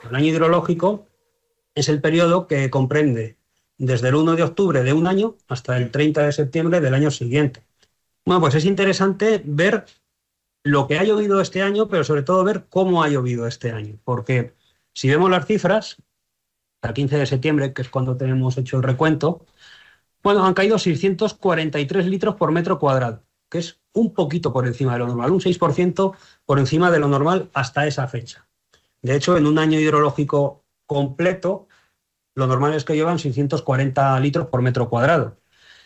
hidrológico. El año hidrológico es el periodo que comprende desde el 1 de octubre de un año hasta el 30 de septiembre del año siguiente. Bueno, pues es interesante ver lo que ha llovido este año, pero sobre todo ver cómo ha llovido este año. Porque si vemos las cifras, al 15 de septiembre, que es cuando tenemos hecho el recuento, bueno, han caído 643 litros por metro cuadrado, que es un poquito por encima de lo normal, un 6% por encima de lo normal hasta esa fecha. De hecho, en un año hidrológico completo, lo normal es que lluevan 640 litros por metro cuadrado.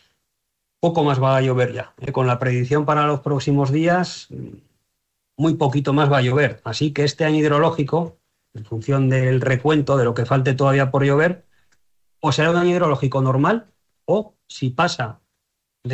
Poco más va a llover ya. Con la predicción para los próximos días, muy poquito más va a llover. Así que este año hidrológico, en función del recuento de lo que falte todavía por llover, o será un año hidrológico normal, o si pasa de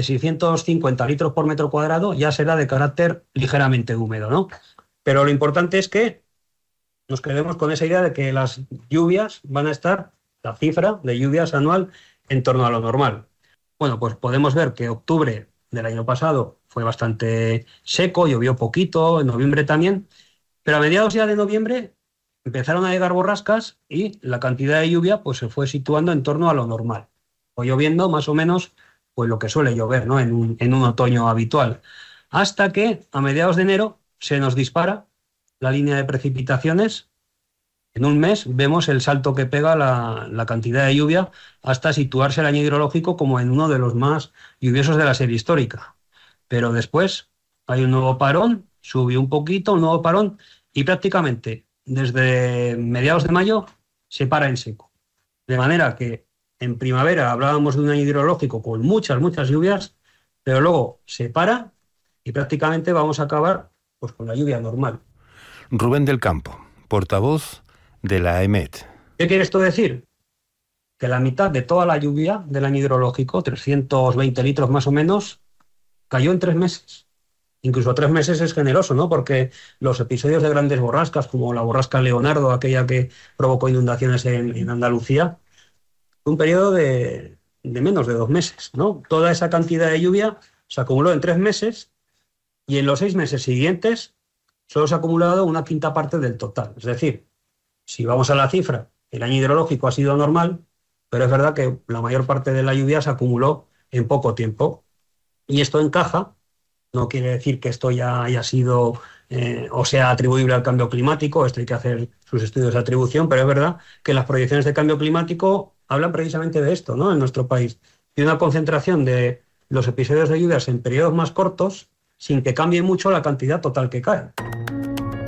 650 litros por metro cuadrado, ya será de carácter ligeramente húmedo, ¿no? Pero lo importante es que nos quedemos con esa idea de que las lluvias van a estar, la cifra de lluvias anual, en torno a lo normal. Bueno, pues podemos ver que octubre del año pasado fue bastante seco, llovió poquito, en noviembre también, pero a mediados ya de noviembre empezaron a llegar borrascas y la cantidad de lluvia pues se fue situando en torno a lo normal, o lloviendo más o menos pues lo que suele llover, ¿no? en un otoño habitual, hasta que a mediados de enero se nos dispara la línea de precipitaciones. En un mes vemos el salto que pega la cantidad de lluvia hasta situarse el año hidrológico como en uno de los más lluviosos de la serie histórica. Pero después hay un nuevo parón, subió un poquito, un nuevo parón, y prácticamente desde mediados de mayo se para en seco. De manera que en primavera hablábamos de un año hidrológico con muchas lluvias, pero luego se para y prácticamente vamos a acabar pues con la lluvia normal. Rubén del Campo, portavoz de la EMET. ¿Qué quiere esto decir? Que la mitad de toda la lluvia del año hidrológico, 320 litros más o menos, cayó en 3 meses. Incluso 3 meses es generoso, ¿no? Porque los episodios de grandes borrascas, como la borrasca Leonardo, aquella que provocó inundaciones en Andalucía, fue un periodo de menos de 2 meses, ¿no? Toda esa cantidad de lluvia se acumuló en 3 meses y en los 6 meses siguientes solo se ha acumulado una quinta parte del total. Es decir, si vamos a la cifra, el año hidrológico ha sido normal, pero es verdad que la mayor parte de la lluvia se acumuló en poco tiempo. Y esto encaja, no quiere decir que esto ya haya sido o sea atribuible al cambio climático, esto hay que hacer sus estudios de atribución, pero es verdad que las proyecciones de cambio climático hablan precisamente de esto, ¿no? En nuestro país, de una concentración de los episodios de lluvias en periodos más cortos, sin que cambie mucho la cantidad total que cae.